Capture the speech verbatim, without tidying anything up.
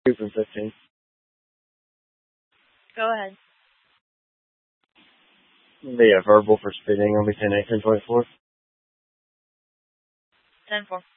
Two from fifteen. Go ahead. Yeah, verbal for spitting. I'll be ten eight, ten twenty-four. ten four.